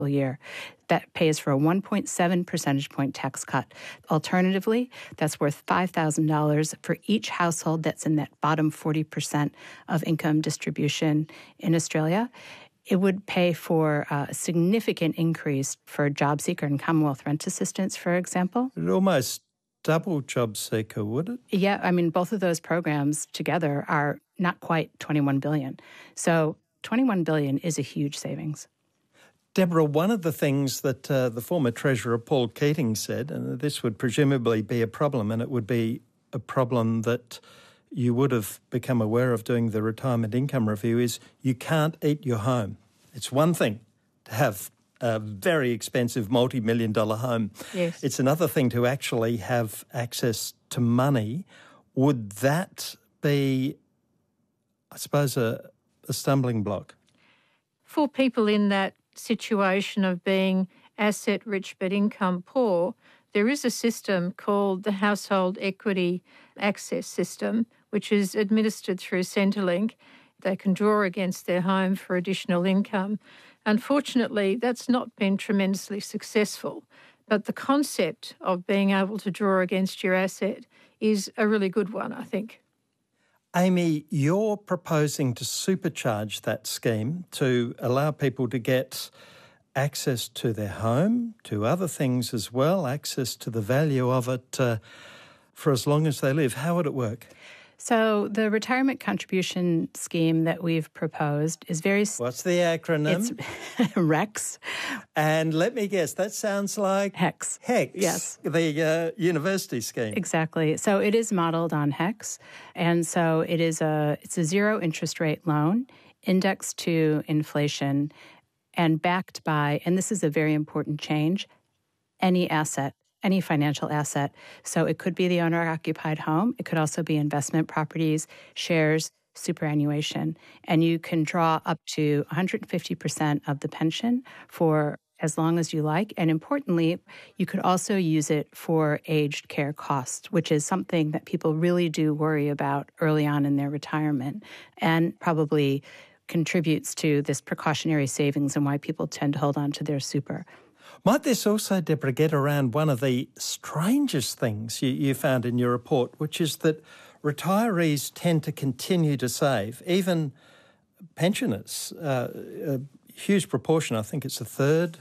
a year. That pays for a 1.7 percentage point tax cut. Alternatively, that's worth $5,000 for each household that's in that bottom 40% of income distribution in Australia. It would pay for a significant increase for job seeker and Commonwealth rent assistance, for example. It almost double job seeker, would it? Yeah, I mean, both of those programs together are not quite $21 billion. So $21 billion is a huge savings. Deborah, one of the things that the former Treasurer Paul Keating said, and this would presumably be a problem, and it would be a problem that you would have become aware of doing the retirement income review, is you can't eat your home. It's one thing to have a very expensive multi-million-dollar home. Yes. It's another thing to actually have access to money. Would that be, I suppose, a stumbling block? For people in that situation of being asset rich but income poor, there is a system called the Household Equity Access System, which is administered through Centrelink. They can draw against their home for additional income. Unfortunately, that's not been tremendously successful, but the concept of being able to draw against your asset is a really good one, I think. Amy, you're proposing to supercharge that scheme to allow people to get access to their home, to other things as well, access to the value of it for as long as they live. How would it work? So the retirement contribution scheme that we've proposed is very... What's the acronym? It's REX. And let me guess, that sounds like... HEX. HEX. Yes. The university scheme. Exactly. So it is modeled on HEX. And so it's a zero interest rate loan indexed to inflation and backed by, and this is a very important change, any asset. Any financial asset. So it could be the owner-occupied home. It could also be investment properties, shares, superannuation. And you can draw up to 150% of the pension for as long as you like. And importantly, you could also use it for aged care costs, which is something that people really do worry about early on in their retirement and probably contributes to this precautionary savings and why people tend to hold on to their super. Might this also, Deborah, get around one of the strangest things you found in your report, which is that retirees tend to continue to save, even pensioners. A huge proportion, I think it's a third,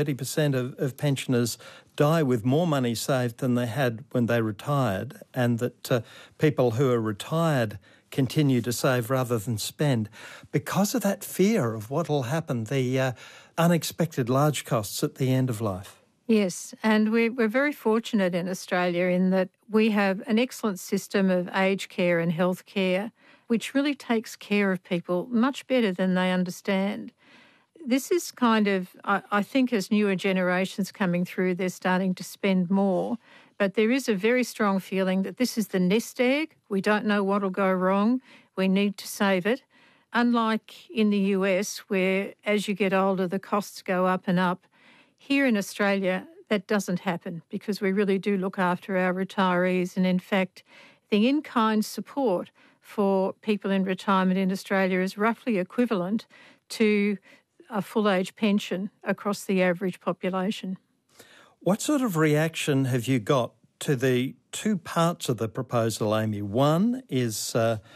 30% of pensioners die with more money saved than they had when they retired, and that people who are retired continue to save rather than spend because of that fear of what will happen, the unexpected large costs at the end of life. Yes, and we're very fortunate in Australia in that we have an excellent system of aged care and health care, which really takes care of people much better than they understand. This is kind of, I think as newer generations coming through, they're starting to spend more. But there is a very strong feeling that this is the nest egg. We don't know what will go wrong. We need to save it. Unlike in the US, where as you get older, the costs go up and up, here in Australia, that doesn't happen because we really do look after our retirees. And in fact, the in-kind support for people in retirement in Australia is roughly equivalent to a full-age pension across the average population. What sort of reaction have you got to the two parts of the proposal, Amy? One is,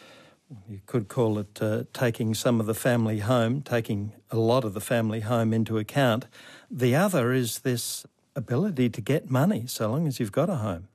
you could call it taking some of the family home, taking a lot of the family home into account. The other is this ability to get money so long as you've got a home.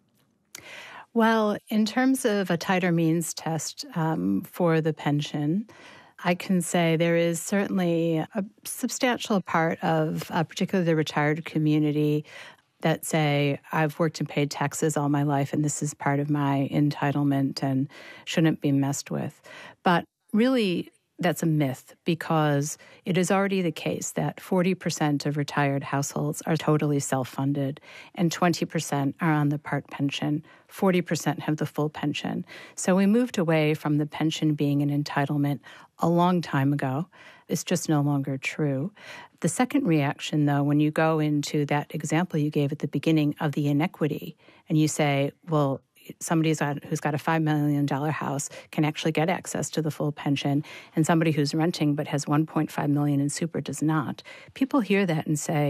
Well, in terms of a tighter means test for the pension, I can say there is certainly a substantial part of particularly the retired community that say, I've worked and paid taxes all my life and this is part of my entitlement and shouldn't be messed with. But really, that's a myth because it is already the case that 40% of retired households are totally self-funded and 20% are on the part pension. 40% have the full pension. So we moved away from the pension being an entitlement a long time ago. It's just no longer true. The second reaction, though, when you go into that example you gave at the beginning of the inequity and you say, well, somebody who's got a $5 million house can actually get access to the full pension, and somebody who's renting but has $1.5 million in super does not. People hear that and say,